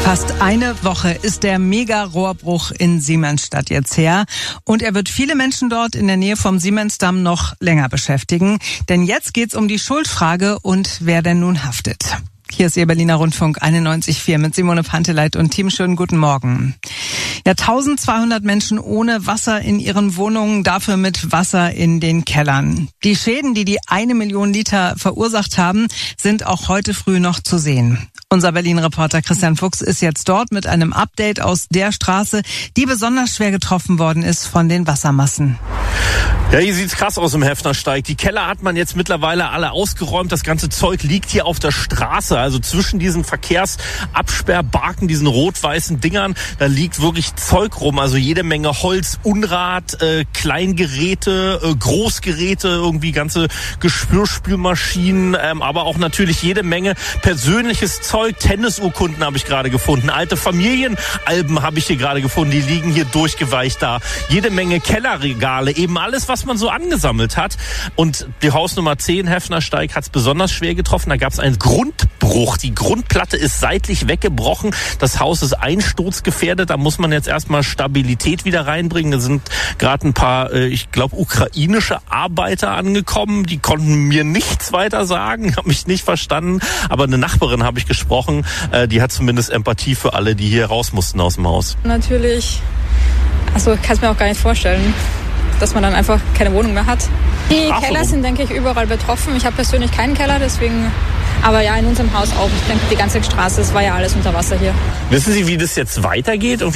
Fast eine Woche ist der Mega-Rohrbruch in Siemensstadt jetzt her. Und er wird viele Menschen dort in der Nähe vom Siemensdamm noch länger beschäftigen. Denn jetzt geht's um die Schuldfrage und wer denn nun haftet. Hier ist Ihr Berliner Rundfunk 91.4 mit Simone Panteleit und Team. Schönen guten Morgen. Ja, 1200 Menschen ohne Wasser in ihren Wohnungen, dafür mit Wasser in den Kellern. Die Schäden, die 1 Million Liter verursacht haben, sind auch heute früh noch zu sehen. Unser Berlin-Reporter Christian Fuchs ist jetzt dort mit einem Update aus der Straße, die besonders schwer getroffen worden ist von den Wassermassen. Ja, hier sieht's krass aus im Heffnersteig. Die Keller hat man jetzt mittlerweile alle ausgeräumt. Das ganze Zeug liegt hier auf der Straße, also zwischen diesen Verkehrsabsperrbarken, diesen rot-weißen Dingern. Da liegt wirklich Zeug rum, also jede Menge Holz, Unrat, Kleingeräte, Großgeräte, irgendwie ganze Geschirrspülmaschinen, aber auch natürlich jede Menge persönliches Zeug. Tennisurkunden habe ich gerade gefunden, alte Familienalben habe ich hier gerade gefunden, die liegen hier durchgeweicht da. Jede Menge Kellerregale, eben alles, was man so angesammelt hat. Und die Hausnummer 10, Heffnersteig, hat es besonders schwer getroffen. Da gab es einen Grundbruch. Die Grundplatte ist seitlich weggebrochen. Das Haus ist einsturzgefährdet. Da muss man jetzt erstmal Stabilität wieder reinbringen. Da sind gerade ein paar, ich glaube, ukrainische Arbeiter angekommen. Die konnten mir nichts weiter sagen, habe mich nicht verstanden. Aber eine Nachbarin habe ich gesprochen. Die hat zumindest Empathie für alle, die hier raus mussten aus dem Haus. Natürlich, also ich kann es mir auch gar nicht vorstellen, dass man dann einfach keine Wohnung mehr hat. Die Keller sind, denke ich, überall betroffen. Ich habe persönlich keinen Keller, deswegen, aber ja, in unserem Haus auch. Ich denke, die ganze Straße, es war ja alles unter Wasser hier. Wissen Sie, wie das jetzt weitergeht?